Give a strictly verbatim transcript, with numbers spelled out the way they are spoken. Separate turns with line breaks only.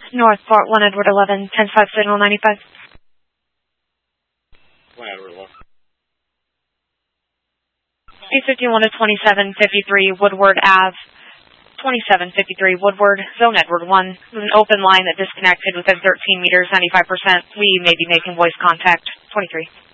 North Fort one Edward eleven, ten five signal ninety-five.
one Edward eleven.
eight fifty-one to twenty-seven fifty-three Woodward Ave, twenty-seven fifty-three Woodward, Zone Edward one. This is an open line that disconnected within thirteen meters, ninety-five percent. We may be making voice contact. twenty-three.